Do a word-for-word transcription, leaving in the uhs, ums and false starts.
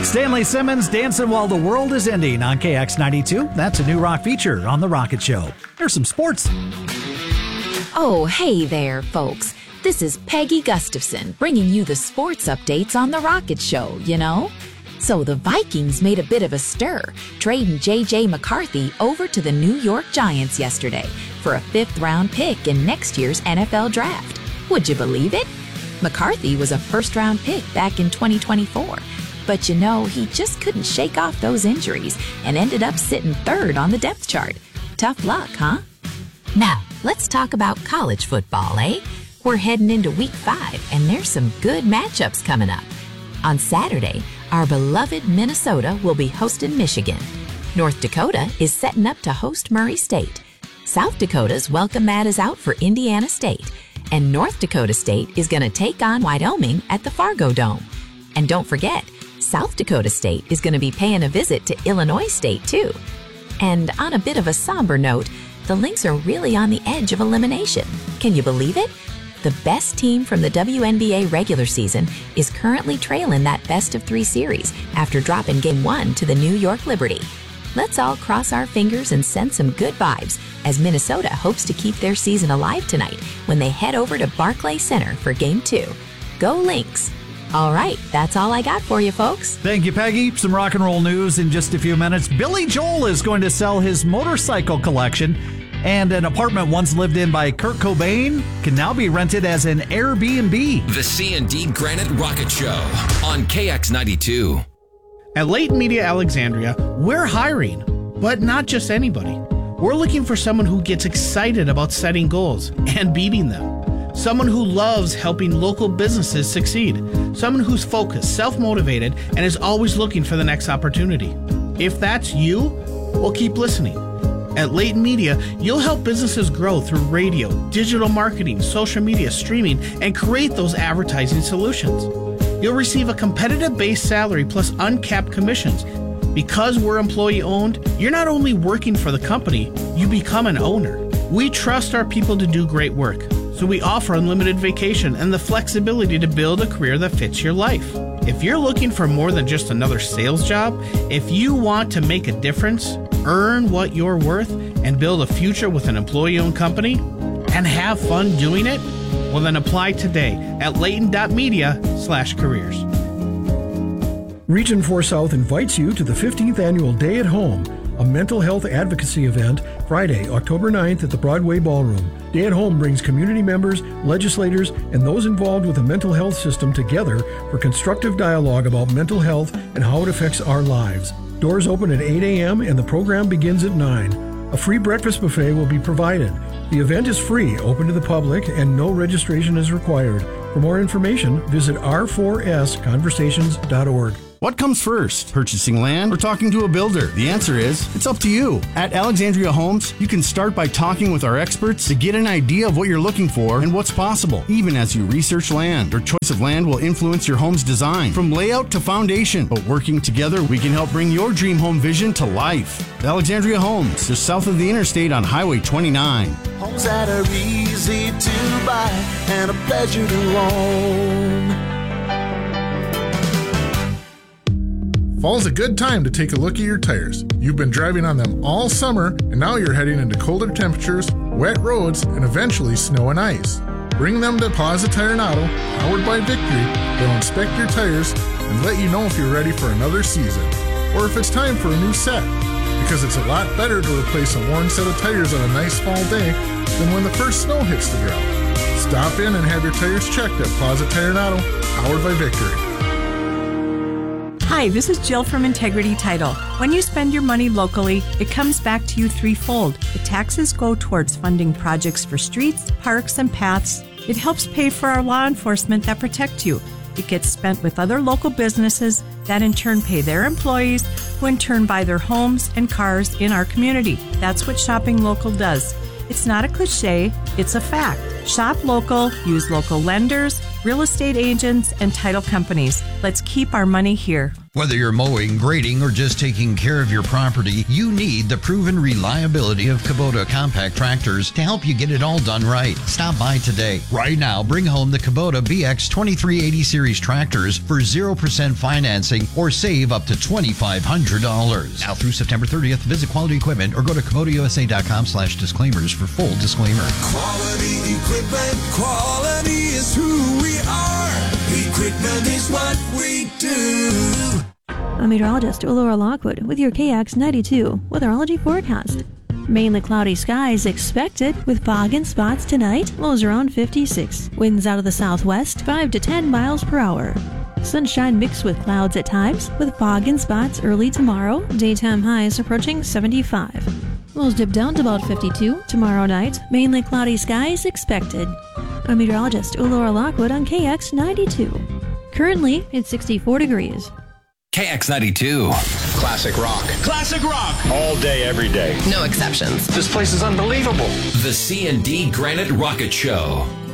Stanley Simmons, Dancing While the World is Ending on K X ninety-two. That's a new rock feature on The Rocket Show. Here's some sports. Oh, hey there, folks. This is Peggy Gustafson bringing you the sports updates on The Rocket Show, you know? So the Vikings made a bit of a stir, trading J J McCarthy over to the New York Giants yesterday for a fifth-round pick in next year's N F L Draft. Would you believe it? McCarthy was a first-round pick back in twenty twenty-four, but you know, he just couldn't shake off those injuries and ended up sitting third on the depth chart. Tough luck, huh? Now, let's talk about college football, eh? We're heading into week five, and there's some good matchups coming up. On Saturday, our beloved Minnesota will be hosting Michigan. North Dakota is setting up to host Murray State. South Dakota's welcome mat is out for Indiana State. And North Dakota State is going to take on Wyoming at the Fargo Dome. And don't forget, South Dakota State is going to be paying a visit to Illinois State, too. And on a bit of a somber note, the Lynx are really on the edge of elimination. Can you believe it? The best team from the W N B A regular season is currently trailing that best-of-three series after dropping Game one to the New York Liberty. Let's all cross our fingers and send some good vibes as Minnesota hopes to keep their season alive tonight when they head over to Barclays Center for Game two. Go Lynx! All right, that's all I got for you, folks. Thank you, Peggy. Some rock and roll news in just a few minutes. Billy Joel is going to sell his motorcycle collection, and an apartment once lived in by Kurt Cobain can now be rented as an Airbnb. The C and D Granite Rocket Show on K X ninety-two. At Leighton Media Alexandria, we're hiring, but not just anybody. We're looking for someone who gets excited about setting goals and beating them. Someone who loves helping local businesses succeed. Someone who's focused, self-motivated, and is always looking for the next opportunity. If that's you, well, keep listening. At Leighton Media, you'll help businesses grow through radio, digital marketing, social media, streaming, and create those advertising solutions. You'll receive a competitive base salary plus uncapped commissions. Because we're employee-owned, you're not only working for the company, you become an owner. We trust our people to do great work, so we offer unlimited vacation and the flexibility to build a career that fits your life. If you're looking for more than just another sales job, if you want to make a difference, earn what you're worth, and build a future with an employee-owned company, and have fun doing it, well then apply today at layton.media slash careers. Region four South invites you to the fifteenth Annual Day at Home, a mental health advocacy event, Friday, October ninth at the Broadway Ballroom. Day at Home brings community members, legislators, and those involved with the mental health system together for constructive dialogue about mental health and how it affects our lives. Doors open at eight a.m. and the program begins at nine. A free breakfast buffet will be provided. The event is free, open to the public, and no registration is required. For more information, visit r four s conversations dot org. What comes first, purchasing land or talking to a builder? The answer is, it's up to you. At Alexandria Homes, you can start by talking with our experts to get an idea of what you're looking for and what's possible, even as you research land. Your choice of land will influence your home's design, from layout to foundation. But working together, we can help bring your dream home vision to life. Alexandria Homes, just south of the interstate on Highway twenty-nine. Homes that are easy to buy and a pleasure to own. Fall's a good time to take a look at your tires. You've been driving on them all summer, and now you're heading into colder temperatures, wet roads, and eventually snow and ice. Bring them to Plaza Tire and Auto, powered by Victory. They'll inspect your tires and let you know if you're ready for another season, or if it's time for a new set. Because it's a lot better to replace a worn set of tires on a nice fall day than when the first snow hits the ground. Stop in and have your tires checked at Plaza Tire and Auto, powered by Victory. Hi, this is Jill from Integrity Title. When you spend your money locally, it comes back to you threefold. The taxes go towards funding projects for streets, parks, and paths. It helps pay for our law enforcement that protect you. It gets spent with other local businesses that in turn pay their employees, who in turn buy their homes and cars in our community. That's what shopping local does. It's not a cliche, it's a fact. Shop local, use local lenders, real estate agents, and title companies. Let's keep our money here. Whether you're mowing, grading, or just taking care of your property, you need the proven reliability of Kubota compact tractors to help you get it all done right. Stop by today. Right now, bring home the Kubota B X twenty-three eighty series tractors for zero percent financing or save up to twenty-five hundred dollars. Now through September thirtieth, visit Quality Equipment or go to Kubota U S A dot com slash disclaimers for full disclaimer. Quality Equipment, quality is who we are. Equipment is what we do. I'm meteorologist Laura Lockwood with your K X ninety-two weatherology forecast. Mainly cloudy skies expected with fog and spots tonight. Lows around fifty-six. Winds out of the southwest, five to ten miles per hour. Sunshine mixed with clouds at times with fog and spots early tomorrow. Daytime highs approaching seventy-five. Lows dip down to about fifty-two. Tomorrow night, mainly cloudy skies expected. I'm meteorologist Laura Lockwood on K X ninety-two. Currently, it's sixty-four degrees. K X ninety-two. Classic rock. Classic rock. All day, every day. No exceptions. This place is unbelievable. The C and D Granite Rocket Show.